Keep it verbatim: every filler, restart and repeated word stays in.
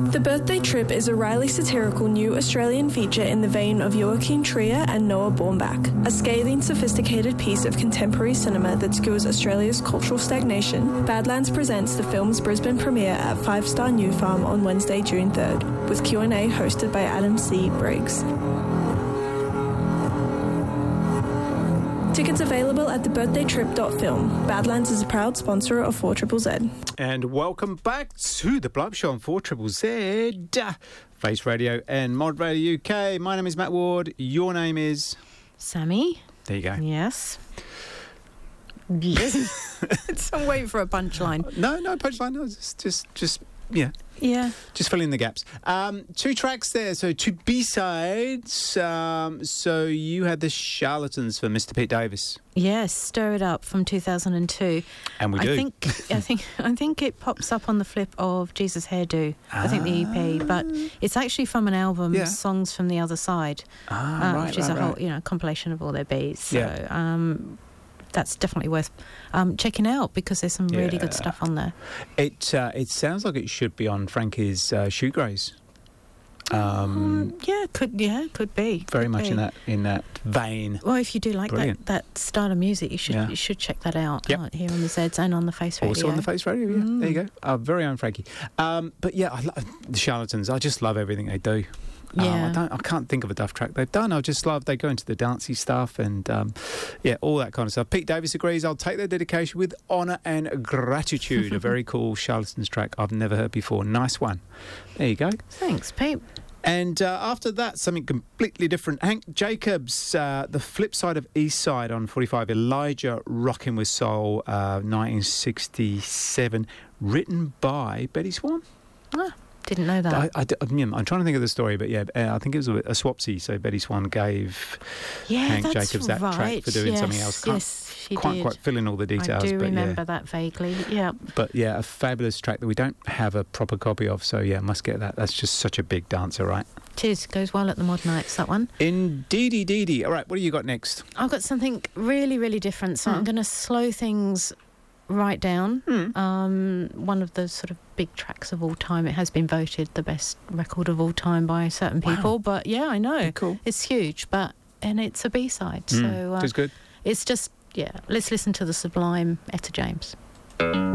The Birthday Trip is a wryly satirical new Australian feature in the vein of Joachim Trier and Noah Baumbach, a scathing, sophisticated piece of contemporary cinema that skewers Australia's cultural stagnation. Badlands presents the film's Brisbane premiere at Five Star New Farm on Wednesday, June third, with Q and A hosted by Adam C. Briggs. Tickets available at the birthday trip dot film. Badlands is a proud sponsor of four Z Z. And welcome back to the Blub Show on four Z Z, Face Radio and Mod Radio U K. My name is Matt Ward. Your name is? Sammy. There you go. Yes. Yes. I'm waiting for a punchline. No, no punchline. No, just, just, just, yeah. Yeah. Just fill in the gaps. Um, two tracks there. So two B-sides. Um, so you had the Charlatans for Mister Pete Davis. Yes, Stir It Up from two thousand two. And we do. I think I think I think it pops up on the flip of Jesus Hairdo. Ah. I think the E P, but it's actually from an album, yeah. Songs from the Other Side, ah, uh, right, which is right, a whole right. you know compilation of all their B's. So, yeah. um, that's definitely worth um, checking out because there's some really yeah. good stuff on there. It uh, it sounds like it should be on Frankie's uh, Shoegraze. Um, um, yeah, could yeah, could be. Very could much be. in that in that vein. Well, if you do like that, that style of music, you should yeah. you should check that out yep. uh, here on the Zeds and on the Face Radio. Also on the Face Radio, yeah. Mm. There you go. Our very own Frankie. Um, but yeah, I lo- the Charlatans. I just love everything they do. Yeah. Um, I don't. I can't think of a duff track they've done. I just love they go into the dancey stuff and um, yeah, all that kind of stuff. Pete Davis agrees. I'll take their dedication with honour and gratitude. A very cool Charlatans track I've never heard before. Nice one. There you go. Thanks, Pete. And uh, after that, something completely different. Hank Jacobs, uh, the flip side of East Side on forty-five. Elijah Rockin' with Soul, uh, nineteen sixty-seven, written by Betty Swan. Ah. Didn't know that. I, I, I'm trying to think of the story, but yeah, uh, I think it was a, a swapsy. So Betty Swan gave yeah, Hank that's Jacobs that right. track for doing yes, something else. Can't yes, she quite did. quite fill in all the details. I do but remember yeah. that vaguely. Yeah. But yeah, a fabulous track that we don't have a proper copy of. So yeah, must get that. That's just such a big dancer, right? Cheers. Goes well at the Mod Nights, that one. Indeedy deedy. All right, what do you got next? I've got something really, really different. So mm. I'm going to slow things right down. Mm. Um, one of the sort of big tracks of all time. It has been voted the best record of all time by certain people. Wow. But yeah, I know. Cool. It's huge, but and it's a B-side. Mm. So uh, it's good. It's just, yeah, let's listen to the sublime Etta James.